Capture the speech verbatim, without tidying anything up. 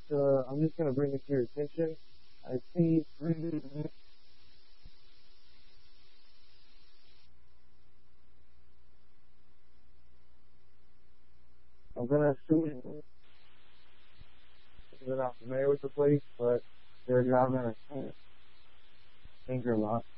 uh, I'm just gonna bring it to your attention. I see. I'm gonna assume you're not familiar with the place, but they're driving a tanker lot.